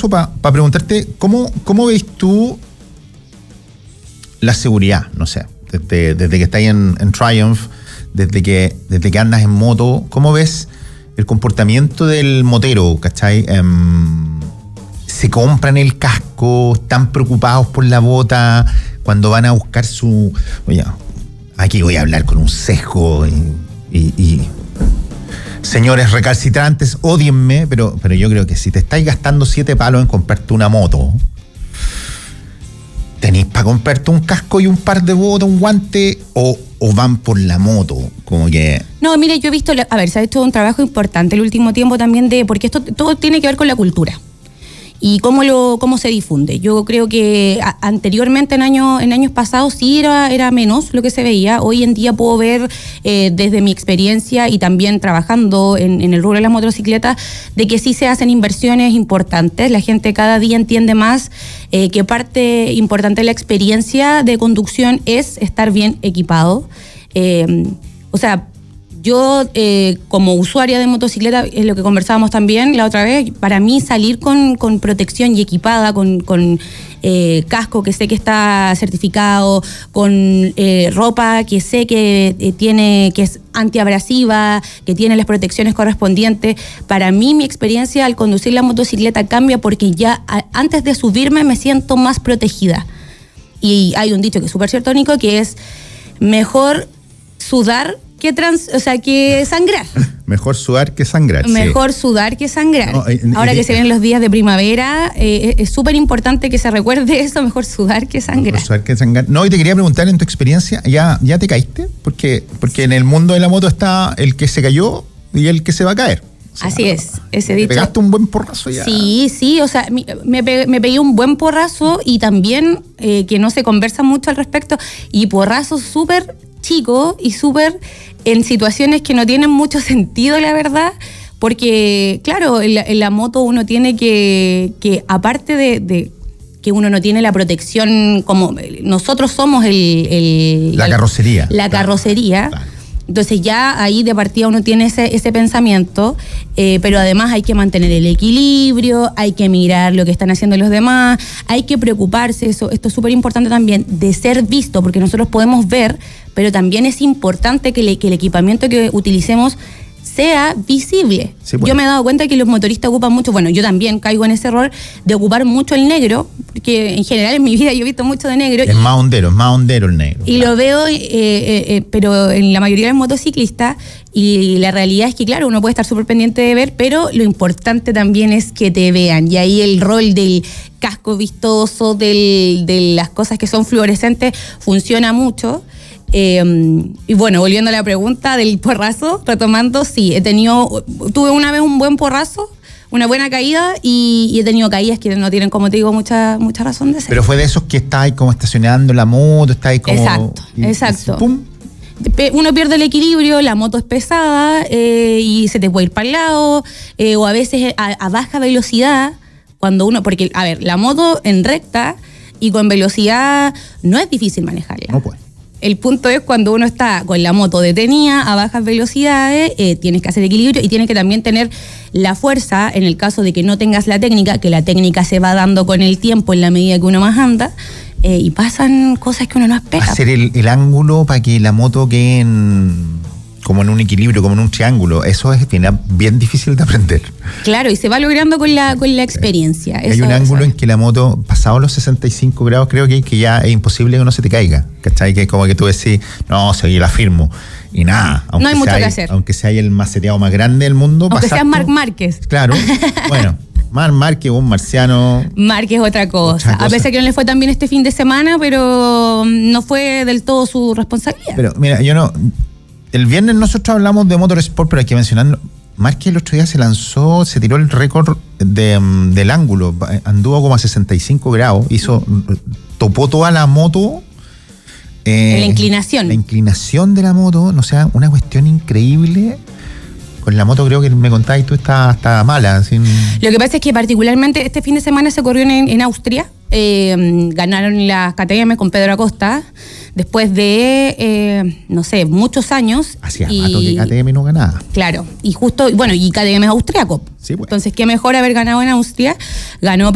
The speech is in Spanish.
eso para preguntarte, ¿cómo ves tú la seguridad? No sé, desde que estás en Triumph, desde que andas en moto, ¿cómo ves el comportamiento del motero? ¿Cachai? ¿Se compran el casco? ¿Están preocupados por la bota? Cuando van a buscar su... Oye, aquí voy a hablar con un sesgo y señores recalcitrantes, ódienme, pero yo creo que si te estáis gastando 7 palos en comprarte una moto, ¿tenéis para comprarte un casco y un par de botas, un guante, o van por la moto? Como que... No, mire, yo he visto, se ha hecho un trabajo importante el último tiempo también porque esto todo tiene que ver con la cultura y cómo se difunde. Yo creo que anteriormente, en años pasados, sí era menos lo que se veía. Hoy en día puedo ver, desde mi experiencia y también trabajando en el rubro de las motocicletas, de que sí se hacen inversiones importantes. La gente cada día entiende más que parte importante de la experiencia de conducción es estar bien equipado. Yo, como usuaria de motocicleta, es lo que conversábamos también la otra vez, para mí salir con protección y equipada, con casco que sé que está certificado, con ropa que sé que que es antiabrasiva, que tiene las protecciones correspondientes. Para mí, mi experiencia al conducir la motocicleta cambia porque ya antes de subirme me siento más protegida. Y hay un dicho que es súper cierto, Nico, que es mejor sudar que sangrar. Mejor sudar que sangrar. Mejor sudar que sangrar. Ahora que se vienen los días de primavera, es súper importante que se recuerde eso, mejor sudar que sangrar. Mejor sudar que sangrar. No, y te quería preguntar, en tu experiencia, ¿ya te caíste? Porque en el mundo de la moto está el que se cayó y el que se va a caer. Así es, ese dicho. ¿Pegaste un buen porrazo ya? Sí, me pegué un buen porrazo y también, que no se conversa mucho al respecto, y porrazos súper chicos y súper en situaciones que no tienen mucho sentido, la verdad, porque, claro, en la moto uno tiene que aparte de que uno no tiene la protección, como nosotros somos la carrocería. La carrocería. Claro. Entonces ya ahí de partida uno tiene ese pensamiento, pero además hay que mantener el equilibrio, hay que mirar lo que están haciendo los demás, hay que preocuparse, esto es súper importante también, de ser visto, porque nosotros podemos ver, pero también es importante que el equipamiento que utilicemos sea visible. Sí, bueno. Yo me he dado cuenta que los motoristas ocupan mucho, bueno, yo también caigo en ese error de ocupar mucho el negro, porque en general en mi vida yo he visto mucho de negro. Es más hondero el negro. Y claro, lo veo, pero en la mayoría de los motociclistas, y la realidad es que, claro, uno puede estar súper pendiente de ver, pero lo importante también es que te vean, y ahí el rol del casco vistoso, de las cosas que son fluorescentes, funciona mucho. Y bueno, volviendo a la pregunta del porrazo, retomando, sí, tuve una vez un buen porrazo, una buena caída, y he tenido caídas que no tienen, como te digo, mucha razón de ser. Pero fue de esos que está ahí como estacionando la moto, está ahí como... Exacto. ¡Pum! Uno pierde el equilibrio, la moto es pesada, y se te puede ir para el lado, o a veces a baja velocidad, cuando uno... Porque, a ver, la moto en recta y con velocidad no es difícil manejarla. No puede. El punto es cuando uno está con la moto detenida a bajas velocidades, tienes que hacer equilibrio y tienes que también tener la fuerza, en el caso de que no tengas la técnica, que la técnica se va dando con el tiempo en la medida que uno más anda, y pasan cosas que uno no espera. Hacer el ángulo para que la moto quede como en un equilibrio, como en un triángulo, eso es bien difícil de aprender. Claro, y se va logrando con la experiencia. Hay un ángulo en que la moto, pasado los 65 grados, creo que ya es imposible que no se te caiga, ¿cachai? Que es como que tú decís, no, yo la firmo, y nada. No hay mucho que hacer. Aunque sea el maceteado más grande del mundo. Aunque sea Marc Márquez. Claro, bueno. Marc Márquez, un marciano. Márquez es otra cosa. A pesar que no le fue tan bien este fin de semana, pero no fue del todo su responsabilidad. Pero mira, el viernes nosotros hablamos de Motorsport, pero hay que mencionar, Márquez el otro día se tiró el récord del ángulo, anduvo como a 65 grados, topó toda la moto. La inclinación. La inclinación de la moto, no sea, una cuestión increíble. Con la moto creo que me contáis, tú está mala. Lo que pasa es que particularmente este fin de semana se corrió en Austria, ganaron las KTM con Pedro Acosta, después de, muchos años. Hacía rato que KTM no ganaba. Claro, y KTM es austriaco. Sí, bueno. Entonces, qué mejor haber ganado en Austria. Ganó